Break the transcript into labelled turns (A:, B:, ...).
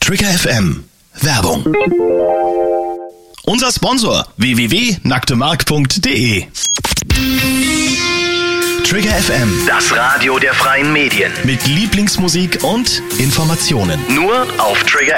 A: Trigger FM. Werbung. Unser Sponsor www.nacktemark.de. Trigger FM,
B: Das Radio der freien Medien.
A: mit Lieblingsmusik und Informationen.
B: Nur auf Trigger